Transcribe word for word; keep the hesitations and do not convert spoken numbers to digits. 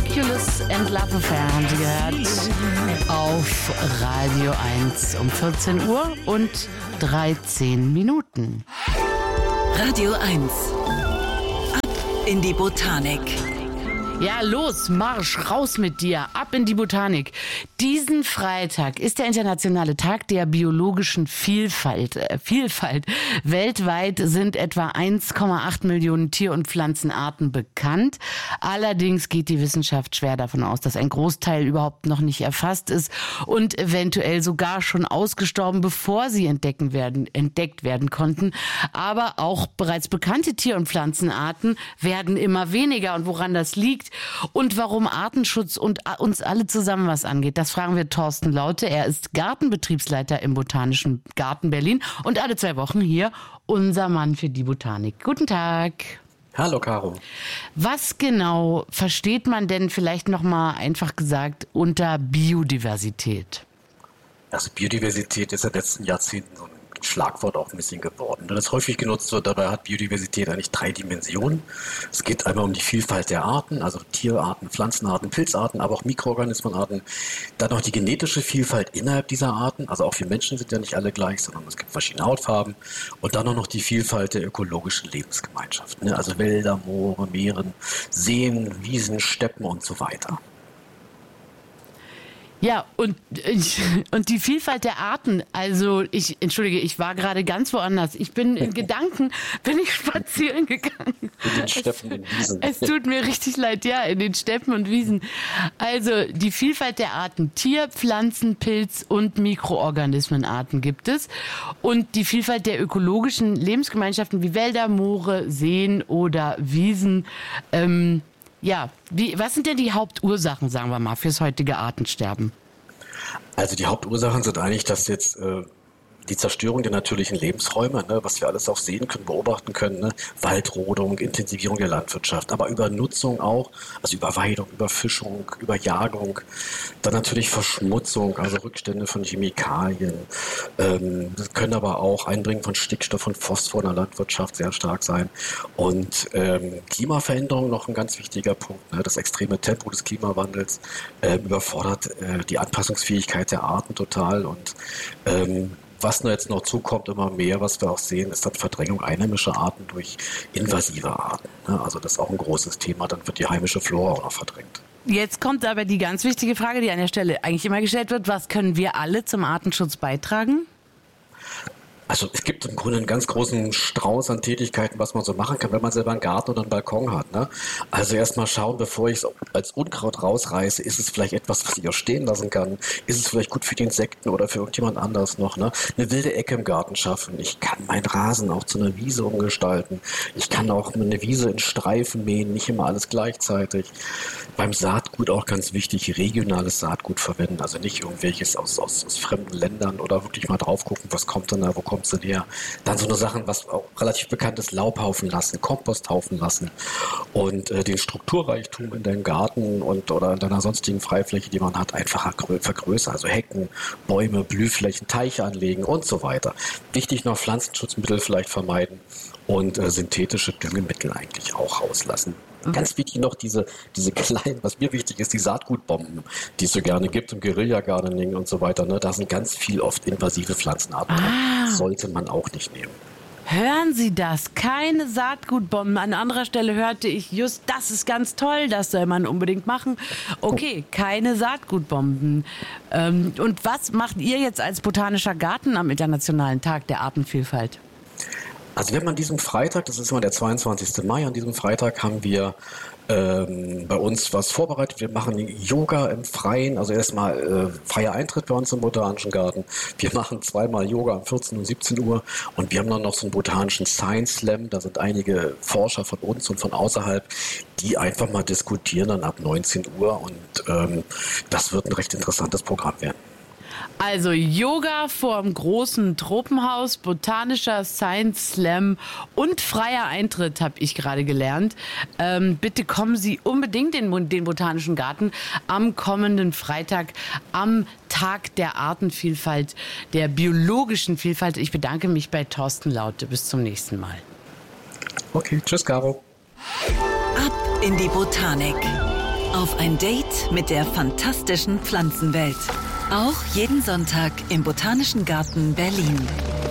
Ridiculous and Love Affair haben Sie gehört auf Radio eins um vierzehn Uhr und dreizehn Minuten. Radio eins. Ab in die Botanik. Ja, los, Marsch, raus mit dir, ab in die Botanik. Diesen Freitag ist der internationale Tag der biologischen Vielfalt. Äh, Vielfalt. Weltweit sind etwa eins Komma acht Millionen Tier- und Pflanzenarten bekannt. Allerdings geht die Wissenschaft schwer davon aus, dass ein Großteil überhaupt noch nicht erfasst ist und eventuell sogar schon ausgestorben, bevor sie entdecken werden, entdeckt werden konnten. Aber auch bereits bekannte Tier- und Pflanzenarten werden immer weniger. Und woran das liegt und warum Artenschutz und uns alle zusammen was angeht, das fragen wir Thorsten Laute. Er ist Gartenbetriebsleiter im Botanischen Garten Berlin und alle zwei Wochen hier unser Mann für die Botanik. Guten Tag. Hallo Caro. Was genau versteht man denn vielleicht nochmal einfach gesagt unter Biodiversität? Also Biodiversität ist in den letzten Jahrzehnten so ein Schlagwort auch ein bisschen geworden. Das häufig genutzt wird, dabei hat Biodiversität eigentlich drei Dimensionen. Es geht einmal um die Vielfalt der Arten, also Tierarten, Pflanzenarten, Pilzarten, aber auch Mikroorganismenarten. Dann noch die genetische Vielfalt innerhalb dieser Arten, also auch wir Menschen sind ja nicht alle gleich, sondern es gibt verschiedene Hautfarben. Und dann noch die Vielfalt der ökologischen Lebensgemeinschaften, also Wälder, Moore, Meeren, Seen, Wiesen, Steppen und so weiter. Ja, und, und die Vielfalt der Arten, also ich, entschuldige, ich war gerade ganz woanders. Ich bin in Gedanken, bin ich spazieren gegangen. In den Steppen und Wiesen. Es, es tut mir richtig leid, ja, in den Steppen und Wiesen. Also die Vielfalt der Arten, Tier-, Pflanzen-, Pilz- und Mikroorganismenarten gibt es. Und die Vielfalt der ökologischen Lebensgemeinschaften wie Wälder, Moore, Seen oder Wiesen, ähm, ja, wie, was sind denn die Hauptursachen, sagen wir mal, fürs heutige Artensterben? Also die Hauptursachen sind eigentlich, dass jetzt äh, die Zerstörung der natürlichen Lebensräume, ne, was wir alles auch sehen können, beobachten können, ne, Waldrodung, Intensivierung der Landwirtschaft, aber Übernutzung auch, also Überweidung, Überfischung, Überjagung, dann natürlich Verschmutzung, also Rückstände von Chemikalien. Ähm, das können aber auch Einbringen von Stickstoff und Phosphor in der Landwirtschaft sehr stark sein. Und ähm, Klimaveränderung noch ein ganz wichtiger Punkt. Ne, das extreme Tempo des Klimawandels äh, überfordert äh, die Anpassungsfähigkeit der Arten total und ähm, was nur jetzt noch zukommt, immer mehr, was wir auch sehen, ist dann Verdrängung einheimischer Arten durch invasive Arten. Also das ist auch ein großes Thema, dann wird die heimische Flora auch noch verdrängt. Jetzt kommt aber die ganz wichtige Frage, die an der Stelle eigentlich immer gestellt wird, was können wir alle zum Artenschutz beitragen? Also es gibt im Grunde einen ganz großen Strauß an Tätigkeiten, was man so machen kann, wenn man selber einen Garten oder einen Balkon hat. Ne? Also erstmal schauen, bevor ich es als Unkraut rausreiße, ist es vielleicht etwas, was ich auch stehen lassen kann? Ist es vielleicht gut für die Insekten oder für irgendjemand anderes noch? Ne? Eine wilde Ecke im Garten schaffen. Ich kann meinen Rasen auch zu einer Wiese umgestalten. Ich kann auch eine Wiese in Streifen mähen, nicht immer alles gleichzeitig. Beim Saatgut auch ganz wichtig, regionales Saatgut verwenden, also nicht irgendwelches aus, aus, aus fremden Ländern oder wirklich mal drauf gucken, was kommt denn da, wo kommt es denn her? Dann so eine Sachen, was auch relativ bekannt ist, Laubhaufen lassen, Komposthaufen lassen und äh, den Strukturreichtum in deinem Garten und oder in deiner sonstigen Freifläche, die man hat, einfach vergrößern, also Hecken, Bäume, Blühflächen, Teiche anlegen und so weiter. Wichtig noch Pflanzenschutzmittel vielleicht vermeiden und äh, synthetische Düngemittel eigentlich auch rauslassen. Ganz wichtig noch diese, diese kleinen, was mir wichtig ist, die Saatgutbomben, die es so gerne gibt im Guerilla-Gardening und so weiter. Ne? Da sind ganz viel oft invasive Pflanzenarten. Ah. Das sollte man auch nicht nehmen. Hören Sie das? Keine Saatgutbomben. An anderer Stelle hörte ich just, das ist ganz toll, das soll man unbedingt machen. Okay, keine Saatgutbomben. Ähm, und was macht ihr jetzt als Botanischer Garten am Internationalen Tag der Artenvielfalt? Also wir haben an diesem Freitag, das ist immer der zweiundzwanzigsten Mai, an diesem Freitag haben wir ähm, bei uns was vorbereitet. Wir machen Yoga im Freien, also erstmal äh, freier Eintritt bei uns im Botanischen Garten. Wir machen zweimal Yoga um vierzehn und siebzehn Uhr und wir haben dann noch so einen botanischen Science Slam. Da sind einige Forscher von uns und von außerhalb, die einfach mal diskutieren dann ab neunzehn Uhr und ähm, das wird ein recht interessantes Programm werden. Also Yoga vorm großen Tropenhaus, botanischer Science Slam und freier Eintritt, habe ich gerade gelernt. Ähm, bitte kommen Sie unbedingt in den Botanischen Garten am kommenden Freitag, am Tag der Artenvielfalt, der biologischen Vielfalt. Ich bedanke mich bei Thorsten Laute. Bis zum nächsten Mal. Okay, tschüss, Caro. Ab in die Botanik. Auf ein Date mit der fantastischen Pflanzenwelt. Auch jeden Sonntag im Botanischen Garten Berlin.